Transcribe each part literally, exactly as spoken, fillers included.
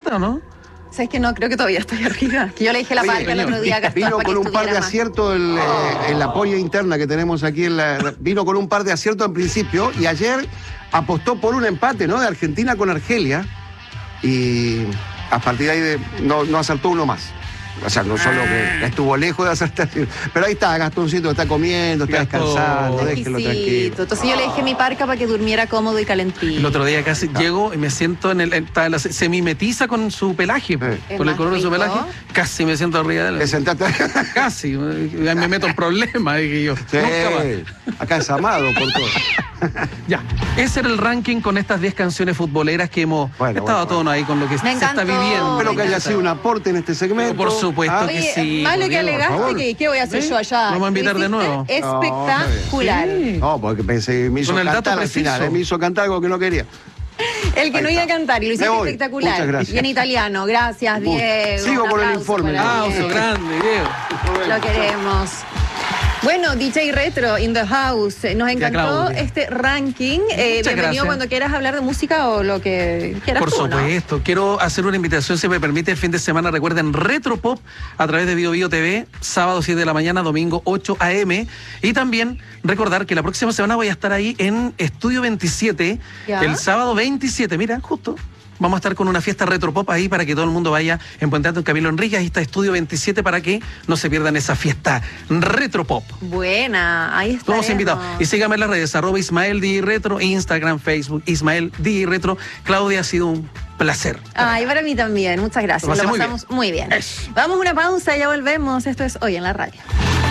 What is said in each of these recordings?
o no? ¿Sabes que no? Creo que todavía estoy arriba. Que yo le dije la Oye, Parca el otro día. Gastón, vino para con que un par de estuviera más. aciertos el, eh, el apoyo interna que tenemos aquí en la, vino con un par de aciertos en principio y ayer apostó por un empate, ¿no? De Argentina con Argelia y a partir de ahí de, no, no acertó uno más. O sea, no solo que estuvo lejos de acertar, pero ahí está, Gastoncito está comiendo, está Gastón. descansando, déjelo tranquilo. Entonces yo le dejé mi Parca para que durmiera cómodo y calentito. El otro día casi llego y me siento en el. en- está en la- se mimetiza con su pelaje, po, Eh. con el Es color de su más rico. pelaje. Casi me siento arriba de Te él. sentaste. Casi. eh, Me meto en problemas, dije yo. Sí, Nunca más. acá es amado por todo. Ya, ese era el ranking con estas diez canciones futboleras que hemos Bueno, estado bueno, a tono ahí con lo que Me se está encantó. viviendo. Espero que haya encanta. sido un aporte en este segmento. Por supuesto Ah, que Oye, sí, malo por que Dios, por alegaste favor. que qué voy a hacer ¿Sí? yo allá. Lo vamos a invitar Lo de hiciste nuevo. Espectacular. Sí. No, porque pensé que me hizo Con el dato cantar al preciso. final, eh, me hizo cantar algo que no quería. El que Ahí no iba a está. cantar y lo hiciste Me voy. espectacular. Muchas gracias. Y en italiano. Gracias, Gusto. Diego. Sigo Un con el aplauso informe, para Diego. Aplauso Diego. grande, Diego. Lo queremos. Bueno, D J Retro in the house. Nos encantó Claudia. este ranking. Eh, Muchas bienvenido gracias. cuando quieras hablar de música o lo que quieras. Por tú, ¿no? supuesto, quiero hacer una invitación, si me permite, el fin de semana, recuerden, Retropop a través de Bio Bio T V, sábado siete de la mañana, domingo ocho a eme, y también recordar que la próxima semana voy a estar ahí en Estudio veintisiete, Ya. el sábado veintisiete, mira, justo. Vamos a estar con una fiesta Retropop ahí para que todo el mundo vaya en Puente Alto, en Camilo Enrique. Ahí está Estudio veintisiete para que no se pierdan esa fiesta Retropop. Buena, ahí está. Todos invitados. Y síganme en las redes, arroba Ismael D J Retro, Instagram, Facebook, Ismael D J Retro. Claudia, ha sido un placer. Ay, para mí también. Muchas gracias. Lo pasé Lo muy pasamos muy bien. Eso. Vamos a una pausa, ya volvemos. Esto es Hoy en la Radio.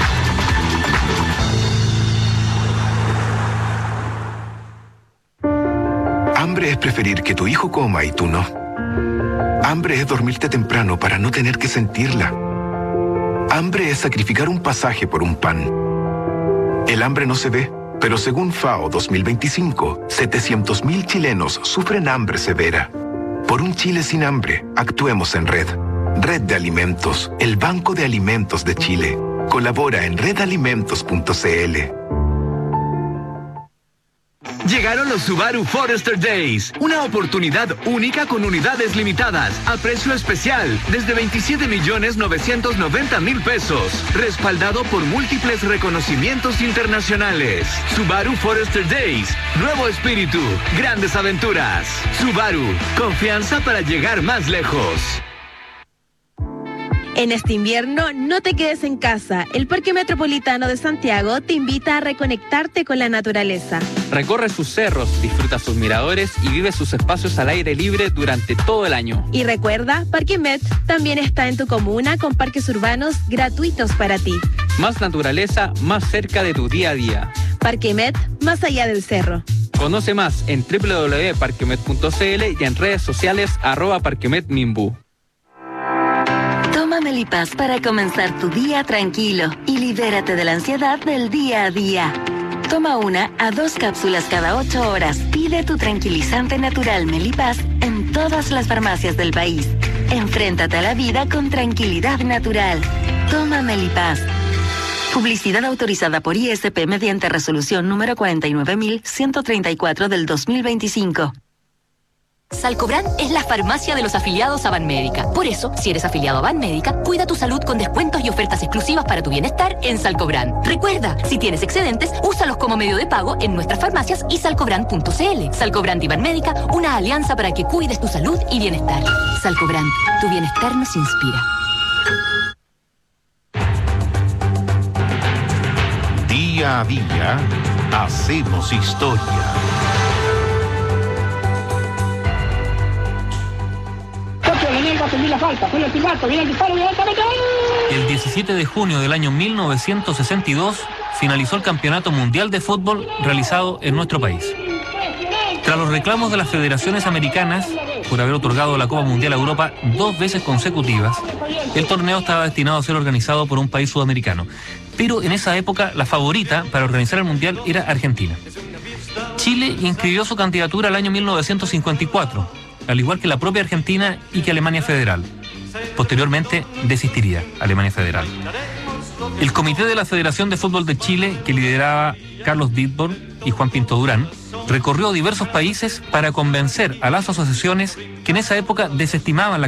Hambre es preferir que tu hijo coma y tú no. Hambre es dormirte temprano para no tener que sentirla. Hambre es sacrificar un pasaje por un pan. El hambre no se ve, pero según FAO dos mil veinticinco, setecientos mil chilenos sufren hambre severa. Por un Chile sin hambre, actuemos en red. Red de Alimentos, el Banco de Alimentos de Chile. Colabora en red alimentos punto c l. Llegaron los Subaru Forester Days, una oportunidad única con unidades limitadas, a precio especial, desde veintisiete millones novecientos noventa mil pesos, respaldado por múltiples reconocimientos internacionales. Subaru Forester Days, nuevo espíritu, grandes aventuras. Subaru, confianza para llegar más lejos. En este invierno, no te quedes en casa. El Parque Metropolitano de Santiago te invita a reconectarte con la naturaleza. Recorre sus cerros, disfruta sus miradores y vive sus espacios al aire libre durante todo el año. Y recuerda, Parque Met también está en tu comuna con parques urbanos gratuitos para ti. Más naturaleza, más cerca de tu día a día. Parque Met, más allá del cerro. Conoce más en doble u doble u doble u punto parquemet punto c l y en redes sociales arroba parquemetmimbu. Toma Melipaz para comenzar tu día tranquilo y libérate de la ansiedad del día a día. Toma una a dos cápsulas cada ocho horas. Pide tu tranquilizante natural Melipaz en todas las farmacias del país. Enfréntate a la vida con tranquilidad natural. Toma Melipaz. Publicidad autorizada por I S P mediante resolución número cuarenta y nueve mil ciento treinta y cuatro del dos mil veinticinco. Salcobran es la farmacia de los afiliados a Banmédica. Por eso, si eres afiliado a Banmédica, cuida tu salud con descuentos y ofertas exclusivas para tu bienestar en Salcobran. Recuerda, si tienes excedentes, úsalos como medio de pago en nuestras farmacias y salcobran punto c l. Salcobran y Banmédica, una alianza para que cuides tu salud y bienestar. Salcobran, tu bienestar nos inspira. Día a día, hacemos historia. El diecisiete de junio del año mil novecientos sesenta y dos finalizó el Campeonato Mundial de Fútbol realizado en nuestro país. Tras los reclamos de las federaciones americanas por haber otorgado la Copa Mundial a Europa dos veces consecutivas, el torneo estaba destinado a ser organizado por un país sudamericano. Pero en esa época la favorita para organizar el Mundial era Argentina. Chile inscribió su candidatura al año mil novecientos cincuenta y cuatro, al igual que la propia Argentina y que Alemania Federal. Posteriormente desistiría Alemania Federal. El comité de la Federación de Fútbol de Chile, que lideraba Carlos Dittborn y Juan Pinto Durán, recorrió diversos países para convencer a las asociaciones que en esa época desestimaban la